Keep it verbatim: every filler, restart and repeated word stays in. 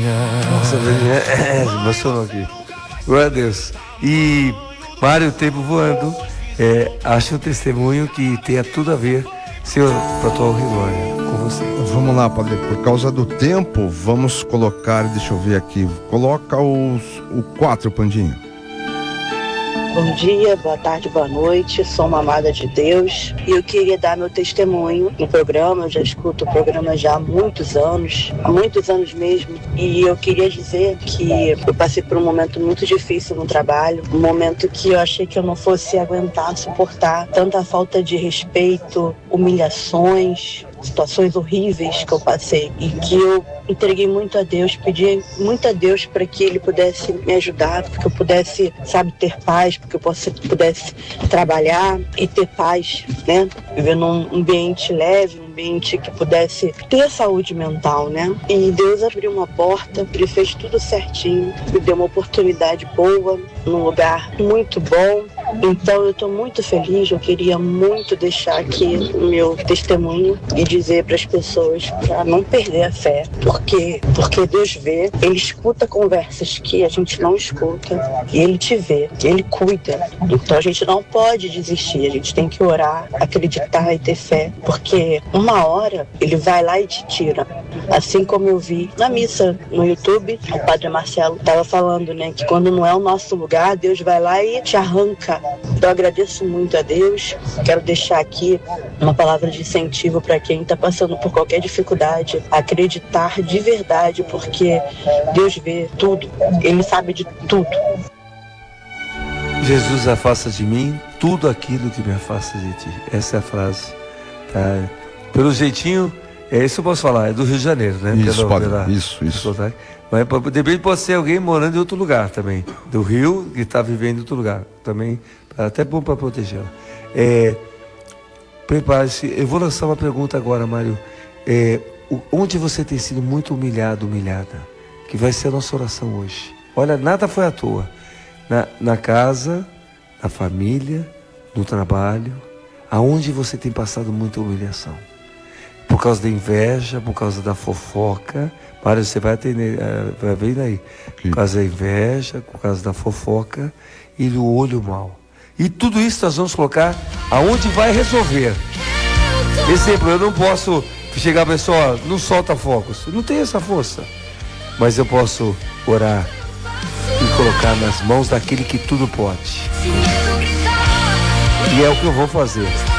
Nossa, é, emocionou aqui. Glória a Deus. E, Mário, o tempo voando. É, acho um testemunho que tenha tudo a ver, Senhor, para a tua glória, com você. Vamos lá, Padre. Por causa do tempo, vamos colocar, deixa eu ver aqui, coloca os, o quatro, Pandinha. Bom dia, boa tarde, boa noite, sou uma amada de Deus e eu queria dar meu testemunho no programa. Eu já escuto o programa já há muitos anos, há muitos anos mesmo, e eu queria dizer que eu passei por um momento muito difícil no trabalho, um momento que eu achei que eu não fosse aguentar, suportar tanta falta de respeito, humilhações, situações horríveis que eu passei e que eu entreguei muito a Deus, pedi muito a Deus para que Ele pudesse me ajudar, para que eu pudesse, sabe, ter paz, para que eu possa, pudesse trabalhar e ter paz, né? Viver num ambiente leve, um ambiente que pudesse ter saúde mental, né? E Deus abriu uma porta, Ele fez tudo certinho, me deu uma oportunidade boa, num lugar muito bom. Então eu estou muito feliz, eu queria muito deixar aqui o meu testemunho e dizer para as pessoas para não perder a fé, porque, porque Deus vê, Ele escuta conversas que a gente não escuta e Ele te vê, Ele cuida. Então a gente não pode desistir, a gente tem que orar, acreditar e ter fé, porque uma hora Ele vai lá e te tira. Assim como eu vi na missa no YouTube, o Padre Marcelo estava falando, né, que quando não é o nosso lugar, Deus vai lá e te arranca. Então eu agradeço muito a Deus, quero deixar aqui uma palavra de incentivo para quem está passando por qualquer dificuldade, acreditar de verdade, porque Deus vê tudo, Ele sabe de tudo. Jesus afasta de mim tudo aquilo que me afasta de ti. Essa é a frase. Tá? Pelo jeitinho, é isso eu posso falar, é do Rio de Janeiro, né? Isso, pela, pode, pela, isso, isso. Mas de repente pode ser alguém morando em outro lugar também, do Rio, que está vivendo em outro lugar também, até bom para protegê-la. É, prepare-se, eu vou lançar uma pergunta agora, Mário. É, onde você tem sido muito humilhado, humilhada? Que vai ser a nossa oração hoje. Olha, nada foi à toa. Na, na casa, na família, no trabalho, aonde você tem passado muita humilhação? Por causa da inveja, por causa da fofoca. Mário, você vai atender, vai ver aí. Por causa da inveja, por causa da fofoca e do olho mau. E tudo isso nós vamos colocar aonde vai resolver. Exemplo, eu não posso chegar para a pessoa, não solta focos. Eu não tenho essa força. Mas eu posso orar e colocar nas mãos daquele que tudo pode. E é o que eu vou fazer.